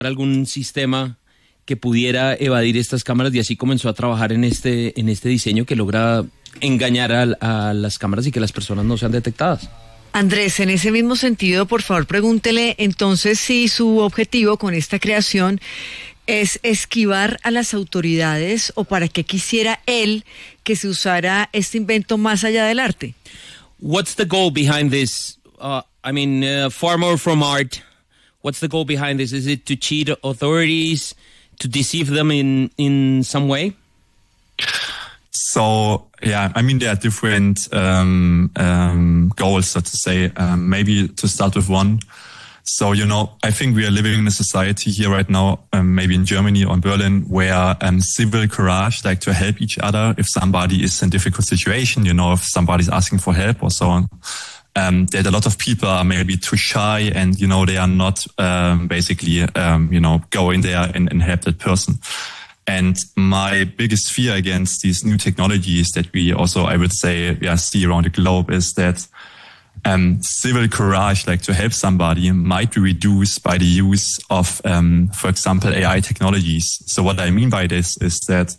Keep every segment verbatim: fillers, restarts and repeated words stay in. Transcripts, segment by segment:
algún sistema que pudiera evadir estas cámaras, y así comenzó a trabajar en este, en este diseño que logra engañar a, a las cámaras y que las personas no sean detectadas. Andrés, en ese mismo sentido, por favor, pregúntele entonces si su objetivo con esta creación es esquivar a las autoridades o para qué quisiera él que se usara este invento más allá del arte. What's the goal behind this? Uh, I mean, uh, far more from art. What's the goal behind this? Is it to cheat authorities, to deceive them in, in some way? So, yeah, I mean, there are different um, um, goals, so to say. Um, maybe to start with one. So, you know, I think we are living in a society here right now, um, maybe in Germany or in Berlin, where um, civil courage, like to help each other if somebody is in a difficult situation, you know, if somebody's asking for help or so on. Um, that a lot of people are maybe too shy and, you know, they are not um, basically, um, you know, go in there and, and help that person. And my biggest fear against these new technologies that we also, I would say, yeah, see around the globe is that um, civil courage, like to help somebody, might be reduced by the use of, um, for example, A I technologies. So what I mean by this is that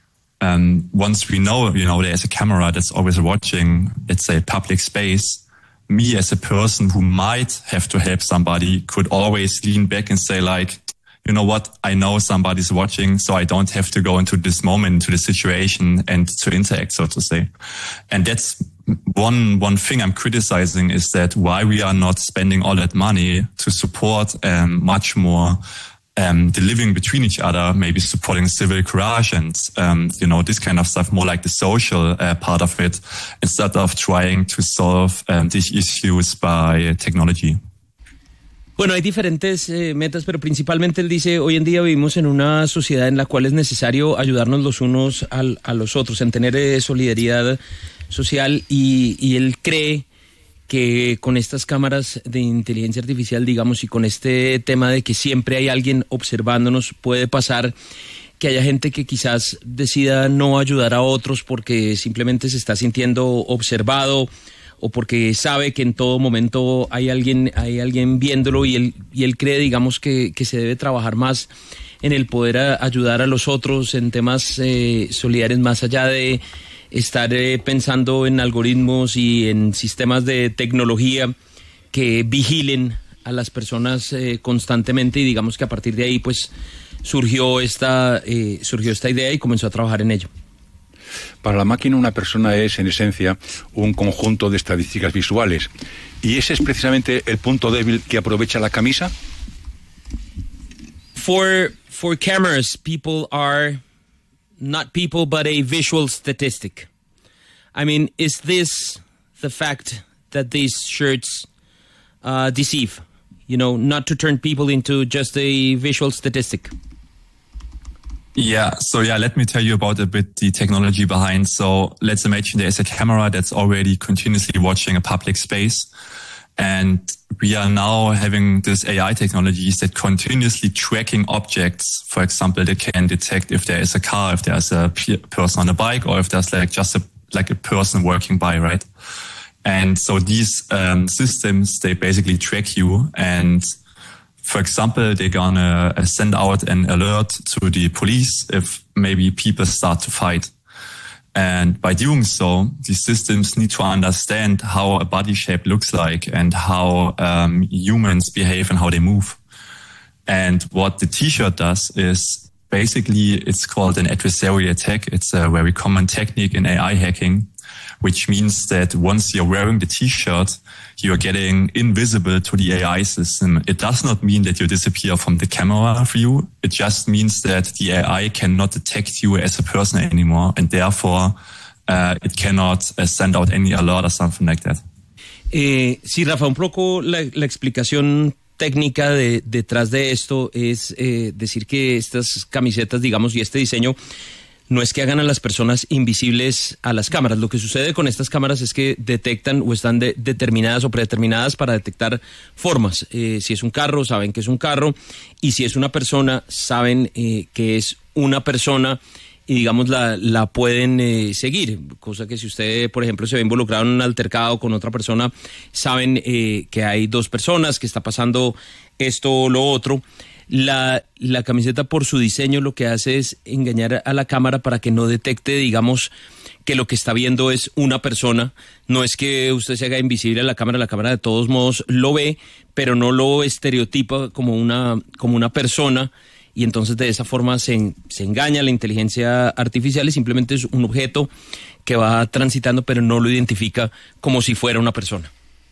um, once we know, you know, there's a camera that's always watching, let's say, public space, me as a person who might have to help somebody could always lean back and say, like, you know what, I know somebody's watching, so I don't have to go into this moment, into the situation and to interact, so to say. And that's one one thing I'm criticizing, is that why we are not spending all that money to support um, much more um, the living between each other, maybe supporting civil courage and, um, you know, this kind of stuff, more like the social uh, part of it, instead of trying to solve um, these issues by technology. Bueno, hay diferentes eh, metas, pero principalmente él dice, hoy en día vivimos en una sociedad en la cual es necesario ayudarnos los unos al, a los otros, en tener eh, solidaridad social, y, y él cree que con estas cámaras de inteligencia artificial, digamos, y con este tema de que siempre hay alguien observándonos, puede pasar que haya gente que quizás decida no ayudar a otros porque simplemente se está sintiendo observado, o porque sabe que en todo momento hay alguien, hay alguien viéndolo, y él, y él cree, digamos, que, que se debe trabajar más en el poder a, ayudar a los otros en temas eh, solidarios, más allá de estar eh, pensando en algoritmos y en sistemas de tecnología que vigilen a las personas eh, constantemente, y digamos que a partir de ahí pues surgió esta, eh, surgió esta idea y comenzó a trabajar en ello. Para la máquina, una persona es, en esencia, un conjunto de estadísticas visuales. ¿Y ese es precisamente el punto débil que aprovecha la camisa? For, for cameras, people are not people, but a visual statistic. I mean, is this the fact that these shirts uh, deceive? You know, not to turn people into just a visual statistic. Yeah, so yeah, let me tell you about a bit the technology behind. So let's imagine there is a camera that's already continuously watching a public space. And we are now having this A I technologies that continuously tracking objects. For example, they can detect if there is a car, if there's a pe- person on a bike, or if there's like just a, like a person working by, right? And so these um, systems, they basically track you, and for example, they're gonna send out an alert to the police if maybe people start to fight. And by doing so, these systems need to understand how a body shape looks like and how um, humans behave and how they move. And what the T-shirt does is basically, it's called an adversarial attack. It's a very common technique in A I hacking, which means that once you're wearing the T-shirt, you're getting invisible to the A I system. It does not mean that you disappear from the camera view. It just means that the A I cannot detect you as a person anymore, and therefore uh, it cannot uh, send out any alert or something like that. Eh, sí, Rafa, un poco la, la explicación técnica de, detrás de esto es eh, decir que estas camisetas, digamos, y este diseño no es que hagan a las personas invisibles a las cámaras. Lo que sucede con estas cámaras es que detectan o están de, determinadas o predeterminadas para detectar formas. Eh, si es un carro, saben que es un carro, y si es una persona, saben eh, que es una persona, y digamos la, la pueden eh, seguir, cosa que si usted, por ejemplo, se ve involucrado en un altercado con otra persona, saben eh, que hay dos personas, que está pasando esto o lo otro. La, la camiseta, por su diseño, lo que hace es engañar a la cámara para que no detecte, digamos, que lo que está viendo es una persona. No es que usted se haga invisible a la cámara, la cámara de todos modos lo ve, pero no lo estereotipa como una, como una persona, y entonces de esa forma se, se engaña la inteligencia artificial, y simplemente es un objeto que va transitando, pero no lo identifica como si fuera una persona.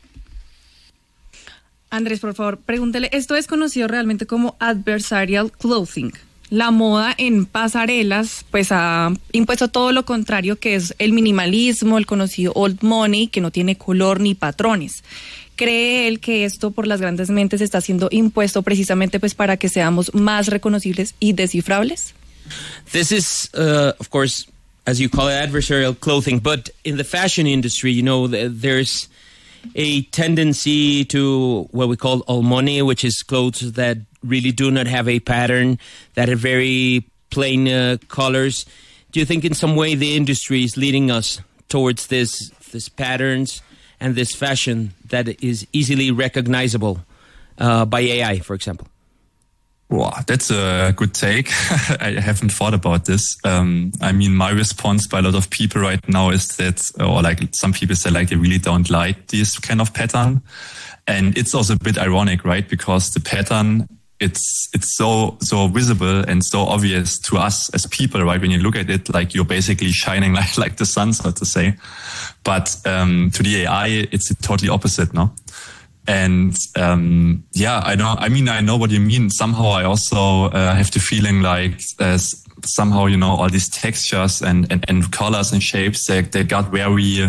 Andrés, por favor, pregúntele, esto es conocido realmente como adversarial clothing. La moda en pasarelas pues ha impuesto todo lo contrario, que es el minimalismo, el conocido old money, que no tiene color ni patrones. ¿Cree él que esto por las grandes mentes está siendo impuesto precisamente pues para que seamos más reconocibles y descifrables? This is, uh, of course, as you call it, adversarial clothing, but in the fashion industry, you know, there's a tendency to what we call old money, which is clothes that really do not have a pattern, that are very plain uh, colors. Do you think in some way the industry is leading us towards this, this patterns and this fashion that is easily recognizable uh, by A I, for example? Wow, that's a good take. I haven't thought about this. Um, I mean, my response by a lot of people right now is that, or like some people say, like they really don't like this kind of pattern. And it's also a bit ironic, right? Because the pattern, it's it's so so visible and so obvious to us as people, right? When you look at it, like you're basically shining like like the sun, so to say. But um, to the A I, it's totally opposite, no? And um, yeah, I know. I mean, I know what you mean. Somehow, I also uh, have the feeling like uh, somehow, you know, all these textures and and, and colors and shapes, they they got very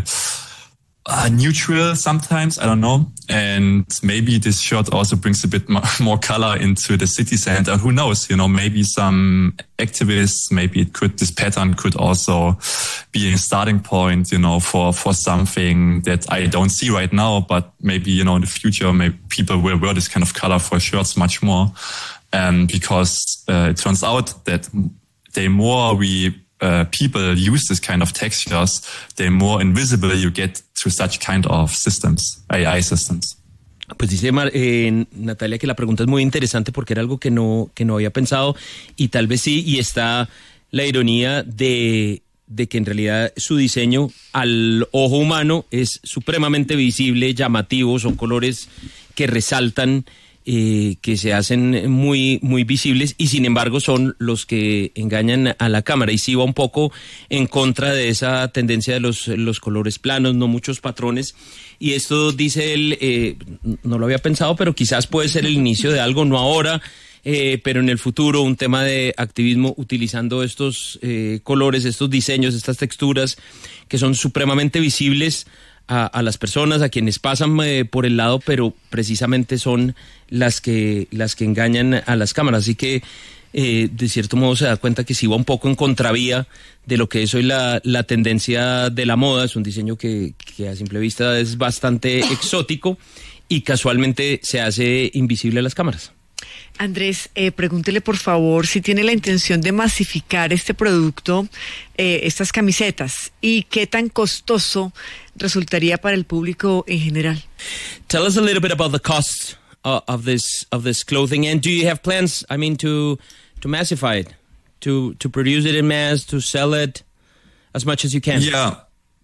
uh, neutral sometimes. I don't know. And maybe this shirt also brings a bit more, more color into the city center. Who knows? You know, maybe some activists. Maybe it could. This pattern could also be a starting point, you know, for, for something that I don't see right now, but maybe, you know, in the future, maybe people will wear this kind of color for shirts much more. Um, because, uh, it turns out that the more we, uh, people use this kind of textures, the more invisible you get to such kind of systems, A I systems. Pues dice eh, Natalia que la pregunta es muy interesante porque era algo que no, que no había pensado, y tal vez sí, y está la ironía de, de que en realidad su diseño al ojo humano es supremamente visible, llamativo, son colores que resaltan, eh, que se hacen muy, muy visibles, y sin embargo son los que engañan a la cámara, y sí va un poco en contra de esa tendencia de los, los colores planos, no muchos patrones. Y esto, dice él, eh, no lo había pensado, pero quizás puede ser el inicio de algo, no ahora, eh, pero en el futuro, un tema de activismo utilizando estos eh, colores, estos diseños, estas texturas que son supremamente visibles a, a las personas, a quienes pasan eh, por el lado, pero precisamente son las que, las que engañan a las cámaras. Así que, eh, de cierto modo, se da cuenta que sí va un poco en contravía de lo que es hoy la, la tendencia de la moda. Es un diseño que, que a simple vista es bastante exótico y casualmente se hace invisible a las cámaras. Andrés, eh, pregúntele por favor si tiene la intención de masificar este producto, eh, estas camisetas, y qué tan costoso resultaría para el público en general. Tell us a little bit about the cost uh, of this of this clothing, and do you have plans, I mean, to to massify it, to to produce it in mass, to sell it as much as you can? Yeah.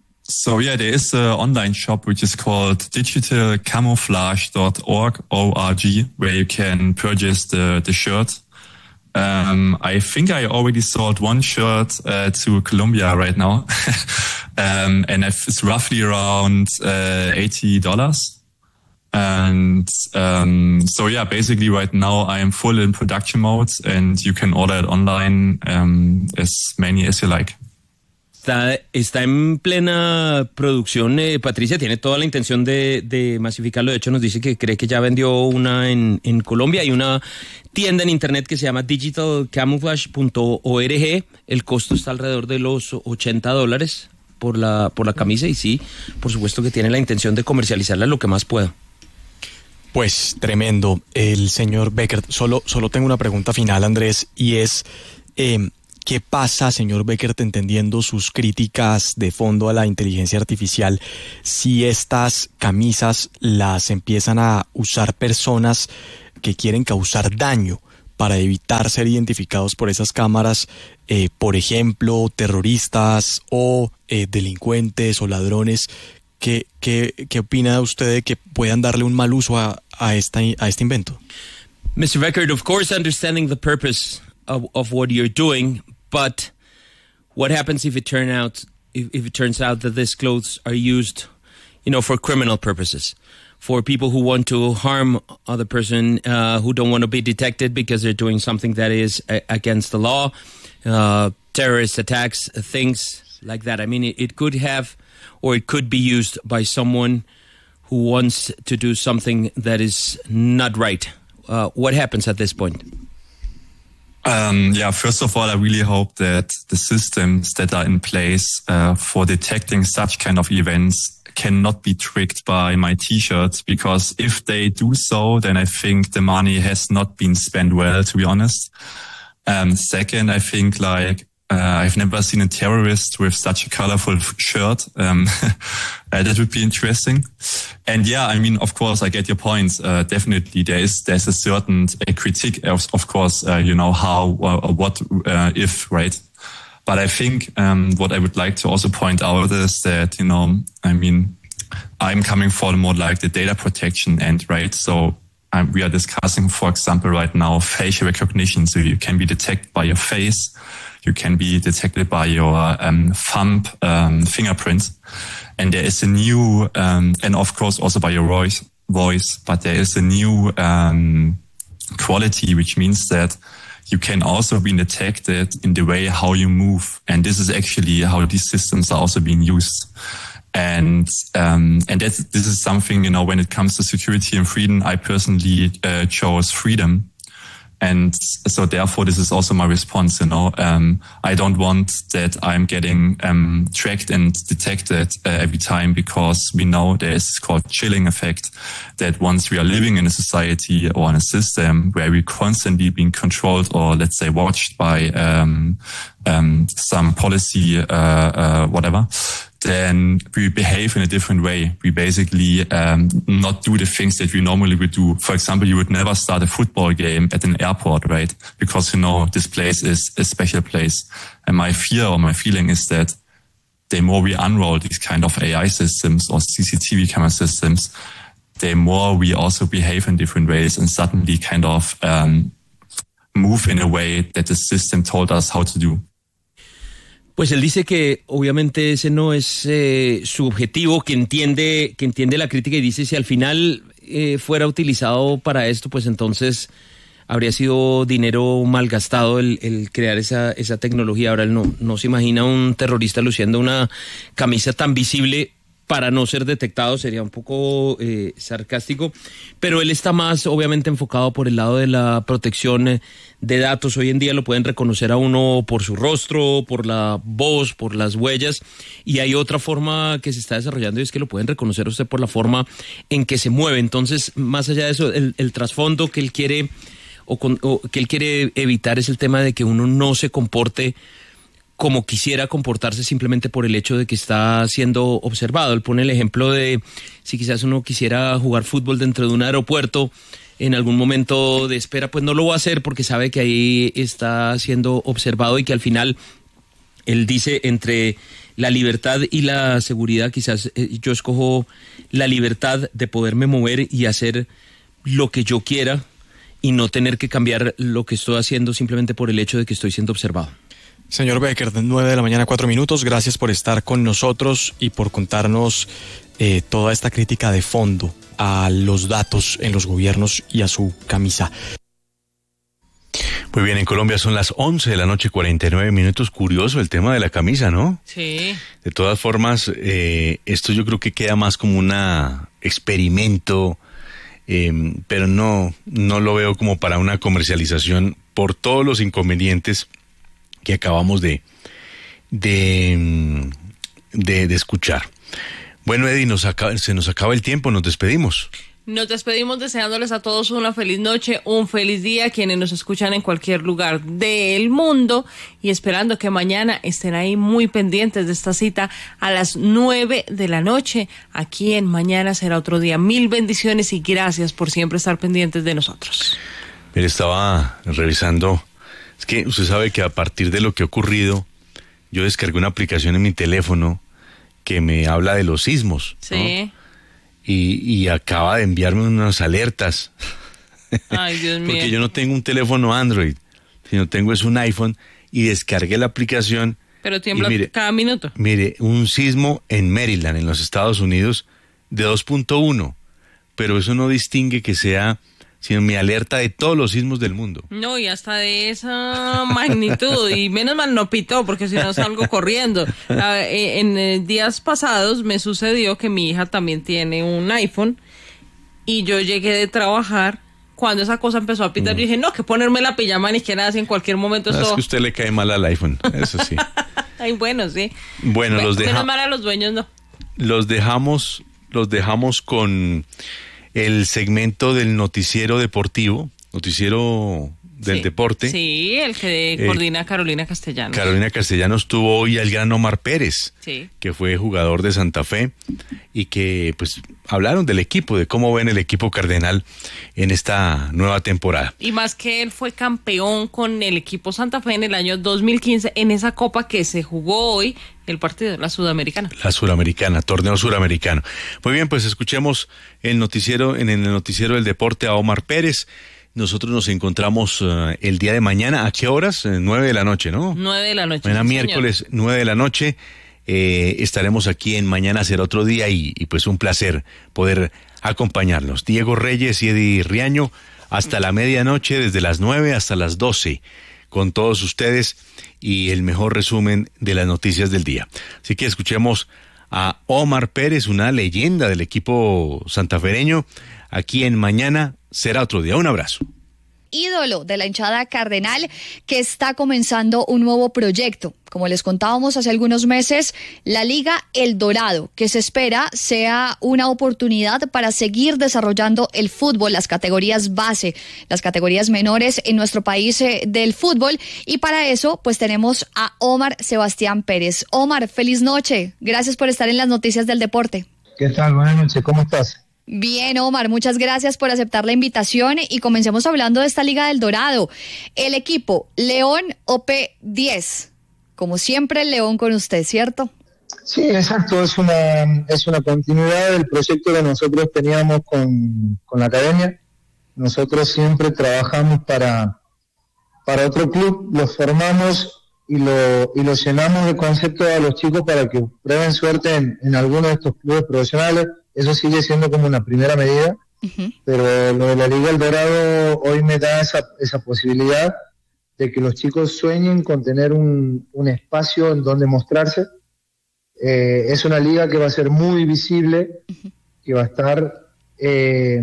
So yeah, there is an online shop which is called digital camouflage dot org, O R G, where you can purchase the, the shirt. Um, I think I already sold one shirt uh, to Colombia right now. um, and it's roughly around uh, eighty dollars. And um, so yeah, basically right now I am full in production mode, and you can order it online um, as many as you like. Está, está en plena producción, eh, Patricia, tiene toda la intención de, de masificarlo. De hecho, nos dice que cree que ya vendió una en, en Colombia. Hay una tienda en internet que se llama digital camouflage punto org. El costo está alrededor de los ochenta dólares por la, por la camisa, y sí, por supuesto que tiene la intención de comercializarla lo que más pueda. Pues tremendo. El señor Beckert, solo, solo tengo una pregunta final, Andrés, y es... Eh, ¿Qué pasa, señor Beckert, entendiendo sus críticas de fondo a la inteligencia artificial, si estas camisas las empiezan a usar personas que quieren causar daño? para evitar ser identificados por esas cámaras, eh, por ejemplo, terroristas o eh, delincuentes o ladrones. ¿Qué, qué, ¿Qué opina usted de que puedan darle un mal uso a, a, esta, a este invento? Mister Beckert, of course, understanding the purpose of, of what you're doing, but what happens if it turn out if, if it turns out that these clothes are used, you know, for criminal purposes, for people who want to harm other person, uh, who don't want to be detected because they're doing something that is uh, against the law, uh, terrorist attacks, uh, things like that. I mean, it, it could have, or it could be used by someone who wants to do something that is not right. Uh, what happens at this point? Um, yeah, first of all, I really hope that the systems that are in place uh, for detecting such kind of events cannot be tricked by my T-shirts, because if they do so, then I think the money has not been spent well, to be honest. Um, second, I think like Uh, I've never seen a terrorist with such a colorful shirt. Um, uh, that would be interesting. And yeah, I mean, of course, I get your points. Uh, definitely, there is there's a certain a critique, of, of course, uh, you know, how or, or what uh, if, right? But I think um, what I would like to also point out is that, you know, I mean, I'm coming for more like the data protection end, right? So um, we are discussing, for example, right now, facial recognition. So you can be detected by your face. You can be detected by your um, thumb um, fingerprint. And there is a new, um, and of course also by your voice, voice, but there is a new um, quality, which means that you can also be detected in the way how you move. And this is actually how these systems are also being used. And um, and that's, this is something, you know, when it comes to security and freedom, I personally uh, chose freedom. And so therefore, this is also my response, you know. Um, I don't want that I'm getting um, tracked and detected uh, every time, because we know there is called chilling effect, that once we are living in a society or in a system where we're constantly being controlled or, let's say, watched by um, um, some policy, uh, uh, whatever, then we behave in a different way. We basically um, not do the things that we normally would do. For example, you would never start a football game at an airport, right? Because, you know, this place is a special place. And my fear or my feeling is that the more we unroll these kind of A I systems or C C T V camera systems, the more we also behave in different ways and suddenly kind of um, move in a way that the system told us how to do. Pues él dice que obviamente ese no es eh, su objetivo, que entiende, que entiende la crítica, y dice si al final eh, fuera utilizado para esto, pues entonces habría sido dinero malgastado el, el crear esa, esa tecnología. Ahora él no, no se imagina un terrorista luciendo una camisa tan visible para no ser detectado, sería un poco eh, sarcástico, pero él está más obviamente enfocado por el lado de la protección de datos. Hoy en día lo pueden reconocer a uno por su rostro, por la voz, por las huellas, y hay otra forma que se está desarrollando, y es que lo pueden reconocer a usted por la forma en que se mueve. Entonces, más allá de eso, el, el trasfondo que él quiere o, con, o que él quiere evitar es el tema de que uno no se comporte como quisiera comportarse simplemente por el hecho de que está siendo observado. Él pone el ejemplo de si quizás uno quisiera jugar fútbol dentro de un aeropuerto en algún momento de espera, pues no lo va a hacer porque sabe que ahí está siendo observado, y que al final, él dice, entre la libertad y la seguridad, quizás eh, yo escojo la libertad de poderme mover y hacer lo que yo quiera y no tener que cambiar lo que estoy haciendo simplemente por el hecho de que estoy siendo observado. Señor Beckert, nueve de la mañana, cuatro minutos. Gracias por estar con nosotros y por contarnos eh, toda esta crítica de fondo a los datos en los gobiernos y a su camisa. Muy bien, en Colombia son las once de la noche, cuarenta y nueve minutos. Curioso el tema de la camisa, ¿no? Sí. De todas formas, eh, esto yo creo que queda más como un experimento, eh, pero no, no lo veo como para una comercialización por todos los inconvenientes que acabamos de, de, de, de escuchar. Bueno, Eddie, nos acaba, se nos acaba el tiempo, nos despedimos. Nos despedimos deseándoles a todos una feliz noche, un feliz día, quienes nos escuchan en cualquier lugar del mundo, y esperando que mañana estén ahí muy pendientes de esta cita a las nueve de la noche, aquí en Mañana Será Otro Día. Mil bendiciones y gracias por siempre estar pendientes de nosotros. Mire, estaba revisando, es que usted sabe que a partir de lo que ha ocurrido, yo descargué una aplicación en mi teléfono que me habla de los sismos, ¿no? Sí. Y, y acaba de enviarme unas alertas. Ay, Dios mío. Porque yo no tengo un teléfono Android, sino tengo es un iPhone, y descargué la aplicación. Pero tiembla mire, cada minuto. Mire, un sismo en Maryland, en los Estados Unidos, de dos punto uno, pero eso no distingue que sea, sino me alerta de todos los sismos del mundo. No, y hasta de esa magnitud, y menos mal no pitó, porque si no salgo corriendo. Ah, eh, en eh, días pasados me sucedió que mi hija también tiene un iPhone, y yo llegué de trabajar, cuando esa cosa empezó a pitar, mm. yo dije, no, que ponerme la pijama ni que nada, si en cualquier momento no, esto... Es que usted le cae mal al iPhone, eso sí. Ay, bueno, sí. Bueno, Me, los dejamos. Menos mal a los dueños no. Los dejamos, los dejamos con el segmento del noticiero deportivo, noticiero del sí, deporte. Sí, el que eh, coordina Carolina Castellanos. Carolina Castellanos tuvo hoy al gran Omar Pérez, sí. que fue jugador de Santa Fe, y que pues hablaron del equipo, de cómo ven el equipo cardenal en esta nueva temporada. Y más que él fue campeón con el equipo Santa Fe en el año dos mil quince, en esa copa que se jugó hoy, el partido de la Sudamericana. La Sudamericana, torneo suramericano. Muy bien, pues escuchemos el noticiero, en el noticiero del deporte a Omar Pérez. Nosotros nos encontramos uh, el día de mañana. ¿A qué horas? Eh, nueve de la noche, ¿no? Nueve de la noche. Mañana sí, miércoles, señor. nueve de la noche. Eh, estaremos aquí en Mañana Será Otro Día y, y pues un placer poder acompañarnos. Diego Reyes y Eddie Riaño hasta la medianoche, desde las nueve hasta las doce, con todos ustedes y el mejor resumen de las noticias del día. Así que escuchemos a Omar Pérez, una leyenda del equipo santafereño, aquí en Mañana Será Otro Día. Un abrazo. Ídolo de la hinchada cardenal, que está comenzando un nuevo proyecto. Como les contábamos hace algunos meses, la Liga El Dorado, que se espera sea una oportunidad para seguir desarrollando el fútbol, las categorías base, las categorías menores en nuestro país eh, del fútbol. Y para eso, pues tenemos a Omar Sebastián Pérez. Omar, feliz noche. Gracias por estar en las noticias del deporte. ¿Qué tal? Buenas noches. ¿Cómo estás? Bien, Omar, muchas gracias por aceptar la invitación y comencemos hablando de esta Liga del Dorado. El equipo León O P diez, como siempre el León con usted, ¿cierto? Sí, exacto, es una es una continuidad del proyecto que nosotros teníamos con, con la academia. Nosotros siempre trabajamos para, para otro club, los formamos y lo, y lo llenamos de conceptos a los chicos para que prueben suerte en, en alguno de estos clubes profesionales. Eso sigue siendo como una primera medida, uh-huh. pero lo de la Liga El Dorado hoy me da esa, esa posibilidad de que los chicos sueñen con tener un, un espacio en donde mostrarse. Eh, es una liga que va a ser muy visible, uh-huh. que va a estar eh,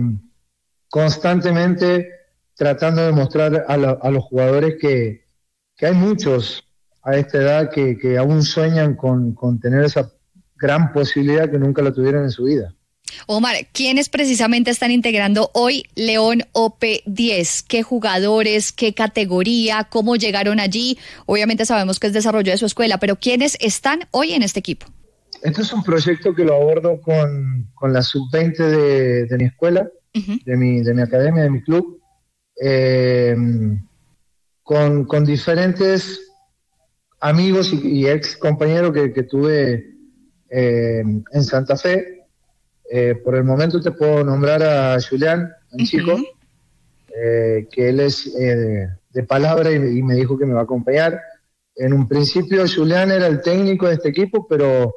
constantemente tratando de mostrar a, la, a los jugadores que, que hay muchos a esta edad que, que aún sueñan con, con tener esa gran posibilidad que nunca la tuvieron en su vida. Omar, ¿quiénes precisamente están integrando hoy León O P diez? ¿Qué jugadores, qué categoría, cómo llegaron allí? Obviamente sabemos que es desarrollo de su escuela, pero ¿quiénes están hoy en este equipo? Este es un proyecto que lo abordo con, con la sub veinte de, de mi escuela, uh-huh. de, mi, de mi academia, de mi club, eh, con, con diferentes amigos y, y ex compañeros que, que tuve eh, en Santa Fe. Eh, por el momento te puedo nombrar a Julián, un uh-huh. chico, eh, que él es eh, de palabra y, y me dijo que me va a acompañar. En un principio Julián era el técnico de este equipo, pero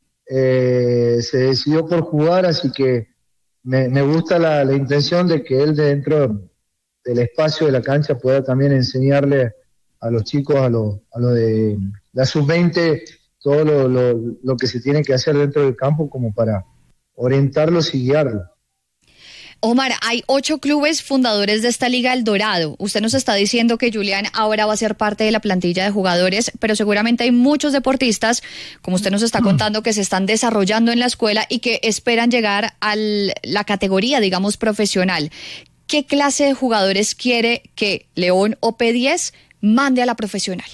eh, se decidió por jugar, así que me, me gusta la, la intención de que él dentro del espacio de la cancha pueda también enseñarle a los chicos, a lo, a lo de la sub veinte, todo lo, lo, lo que se tiene que hacer dentro del campo como para orientarlos y guiarlos. Omar, hay ocho clubes fundadores de esta Liga El Dorado. Usted nos está diciendo que Julián ahora va a ser parte de la plantilla de jugadores, pero seguramente hay muchos deportistas, como usted nos está contando, que se están desarrollando en la escuela y que esperan llegar a la categoría, digamos, profesional. ¿Qué clase de jugadores quiere que León O P diez mande a la profesional?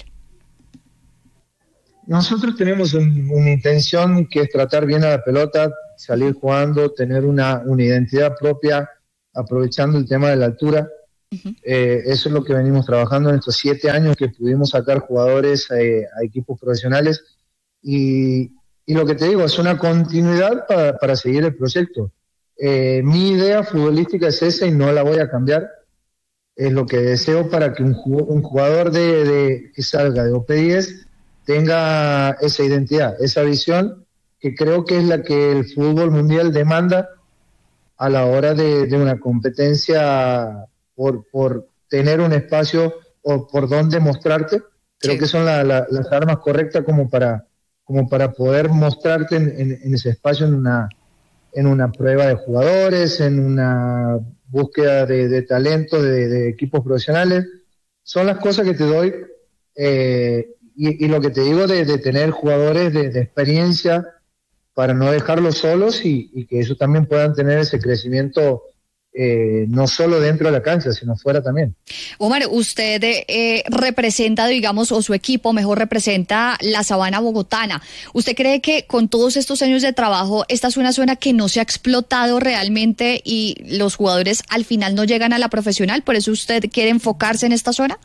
Nosotros tenemos un, una intención que es tratar bien a la pelota, salir jugando, tener una, una identidad propia, aprovechando el tema de la altura. Uh-huh. Eh, eso es lo que venimos trabajando en estos siete años que pudimos sacar jugadores eh, a equipos profesionales y, y lo que te digo, es una continuidad para, para seguir el proyecto. Eh, mi idea futbolística es esa y no la voy a cambiar. Es lo que deseo para que un, un jugador de, de, que salga de O P diez tenga esa identidad, esa visión, que creo que es la que el fútbol mundial demanda a la hora de, de una competencia por, por tener un espacio o por donde mostrarte. Creo sí. que son la, la, las armas correctas como para, como para poder mostrarte en, en, en ese espacio, en una, en una prueba de jugadores, en una búsqueda de, de talento de, de equipos profesionales. Son las cosas que te doy eh, y, y lo que te digo de, de tener jugadores de, de experiencia para no dejarlos solos y, y que ellos también puedan tener ese crecimiento eh, no solo dentro de la cancha, sino fuera también. Omar, usted eh, representa, digamos, o su equipo mejor representa la sabana bogotana. ¿Usted cree que con todos estos años de trabajo esta es una zona que no se ha explotado realmente y los jugadores al final no llegan a la profesional? ¿Por eso usted quiere enfocarse en esta zona?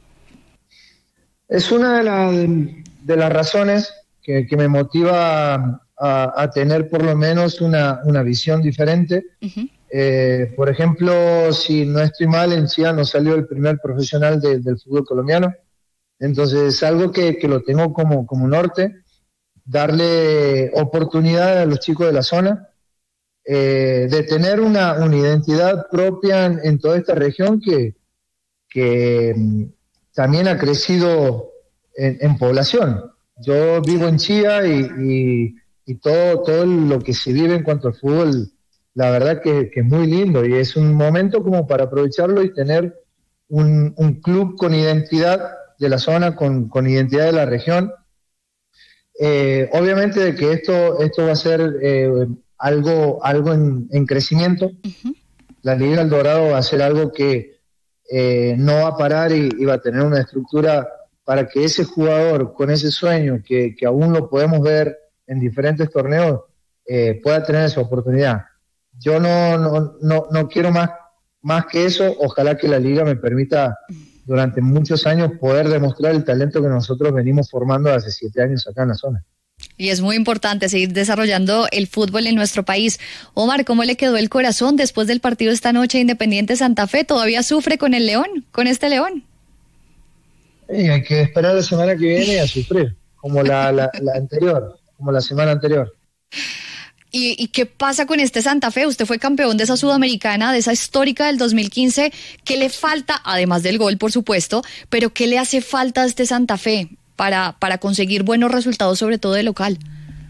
Es una de, la, de las razones que, que me motiva a, a tener por lo menos una, una visión diferente. Uh-huh. Eh, por ejemplo, si no estoy mal, en Chía no salió el primer profesional de, del fútbol colombiano. Entonces es algo que, que lo tengo como, como norte, darle oportunidad a los chicos de la zona, eh, de tener una, una identidad propia en, en toda esta región que, que también ha crecido en, en población. Yo vivo en Chía y, y, y todo, todo lo que se vive en cuanto al fútbol, la verdad que, que es muy lindo y es un momento como para aprovecharlo y tener un, un club con identidad de la zona, con, con identidad de la región. Eh, obviamente de que esto, esto va a ser eh, algo, algo en, en crecimiento. Uh-huh. La Liga El Dorado va a ser algo que eh, no va a parar y, y va a tener una estructura para que ese jugador con ese sueño que, que aún lo podemos ver en diferentes torneos eh, pueda tener esa oportunidad. Yo no, no, no, no quiero más, más que eso. Ojalá que la Liga me permita durante muchos años poder demostrar el talento que nosotros venimos formando hace siete años acá en la zona. Y es muy importante seguir desarrollando el fútbol en nuestro país. Omar, ¿cómo le quedó el corazón después del partido esta noche Independiente Santa Fe? ¿Todavía sufre con el León, con este León? Sí, hay que esperar la semana que viene a sufrir, como la, la, la anterior, como la semana anterior. ¿Y, ¿Y qué pasa con este Santa Fe? Usted fue campeón de esa Sudamericana, de esa histórica del dos mil quince. ¿Qué le falta, además del gol, por supuesto, pero qué le hace falta a este Santa Fe para, para conseguir buenos resultados, sobre todo de local?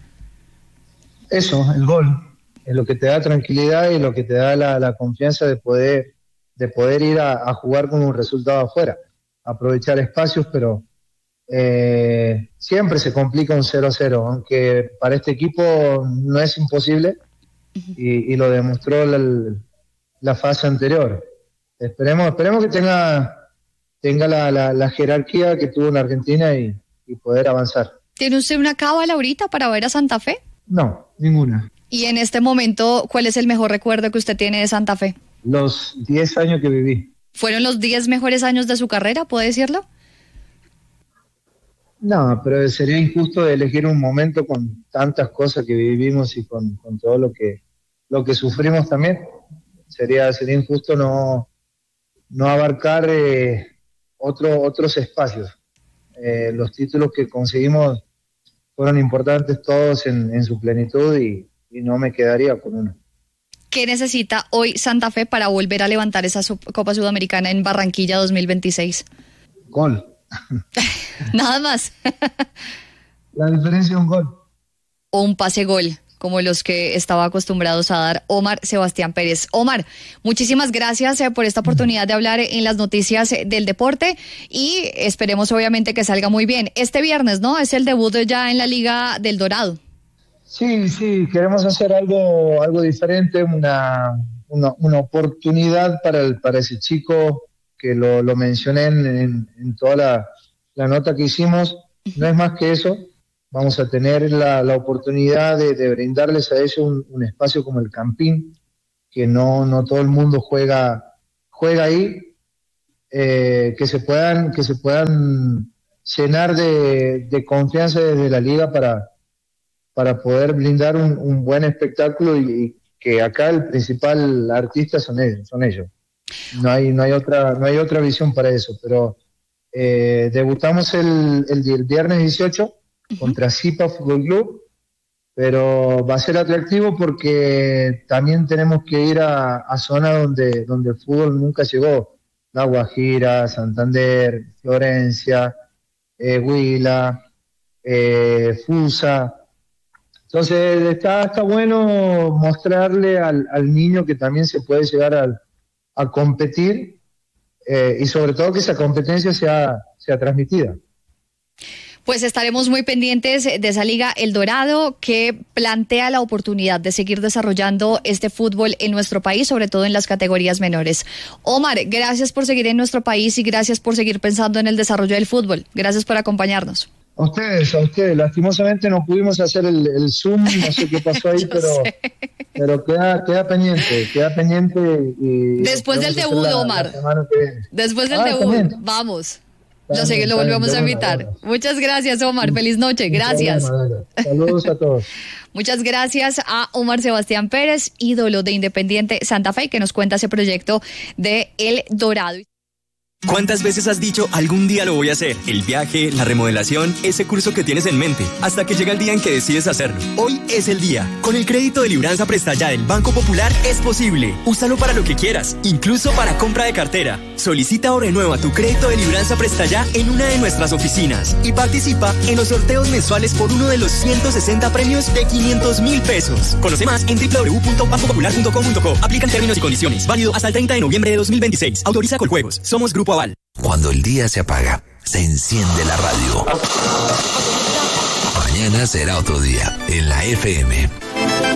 Eso, el gol, es lo que te da tranquilidad y lo que te da la, la confianza de poder, de poder ir a, a jugar con un resultado afuera, aprovechar espacios, pero Eh, siempre se complica un cero cero, aunque para este equipo no es imposible y, y lo demostró la, la fase anterior. Esperemos, esperemos que tenga, tenga la, la, la jerarquía que tuvo en Argentina y, y poder avanzar. ¿Tiene usted una cábala ahorita para ver a Santa Fe? No, ninguna. Y en este momento, ¿cuál es el mejor recuerdo que usted tiene de Santa Fe? Los diez años que viví. ¿Fueron los diez mejores años de su carrera, puede decirlo? No, pero sería injusto elegir un momento con tantas cosas que vivimos y con, con todo lo que lo que sufrimos también. Sería sería injusto no no abarcar eh, otro, otros espacios. Eh, los títulos que conseguimos fueron importantes todos en, en su plenitud y, y no me quedaría con uno. ¿Qué necesita hoy Santa Fe para volver a levantar esa Copa Sudamericana en Barranquilla dos mil veintiséis? Gol. Nada más. La diferencia es un gol. O un pase gol, como los que estaba acostumbrados a dar Omar Sebastián Pérez. Omar, muchísimas gracias por esta oportunidad de hablar en las noticias del deporte y esperemos obviamente que salga muy bien. Este viernes, ¿no? Es el debut ya en la Liga del Dorado. Sí, sí, queremos hacer algo, algo diferente, una, una, una oportunidad para, el, para ese chico que lo, lo mencioné en, en, en toda la, la nota que hicimos. No es más que eso. Vamos a tener la, la oportunidad de, de brindarles a ellos un, un espacio como el Campín, que no, no todo el mundo juega, juega ahí. eh, que se puedan, que se puedan llenar de, de confianza desde la liga para, para poder brindar un, un buen espectáculo, y, y que acá el principal artista son ellos, son ellos. No hay, no hay otra, no hay otra visión para eso, pero eh, debutamos el, el, el viernes dieciocho uh-huh. contra Zipa Fútbol Club, pero va a ser atractivo porque también tenemos que ir a, a zonas donde, donde el fútbol nunca llegó. La Guajira, Santander, Florencia, eh, Huila, eh, Fusa. Entonces está, está bueno mostrarle al, al niño que también se puede llegar a, a competir, eh, y sobre todo que esa competencia sea, sea transmitida. Pues estaremos muy pendientes de esa Liga El Dorado, que plantea la oportunidad de seguir desarrollando este fútbol en nuestro país, sobre todo en las categorías menores. Omar, gracias por seguir en nuestro país y gracias por seguir pensando en el desarrollo del fútbol. Gracias por acompañarnos. A ustedes, a ustedes. Lastimosamente no pudimos hacer el, el Zoom, no sé qué pasó ahí, pero, pero queda, queda pendiente, queda pendiente. Y Después del debut, la, Omar. La Después del ah, debut, también. Vamos. Lo, sé, lo volvemos a invitar. Muchas gracias, Omar. Feliz noche. Gracias. Saludos a todos. Muchas gracias a Omar Sebastián Pérez, ídolo de Independiente Santa Fe, que nos cuenta ese proyecto de El Dorado. ¿Cuántas veces has dicho algún día lo voy a hacer? El viaje, la remodelación, ese curso que tienes en mente, hasta que llega el día en que decides hacerlo. Hoy es el día. Con el crédito de Libranza Presta Ya del Banco Popular es posible. Úsalo para lo que quieras, incluso para compra de cartera. Solicita o renueva tu crédito de Libranza Presta Ya en una de nuestras oficinas y participa en los sorteos mensuales por uno de los ciento sesenta premios de quinientos mil pesos. Conoce más en doble u doble u doble u punto banco popular punto com punto co. Aplican términos y condiciones. Válido hasta el treinta de noviembre de dos mil veintiséis. Autoriza Coljuegos. Somos Grupo Aval. Cuando el día se apaga, se enciende la radio. Mañana será otro día en la F M.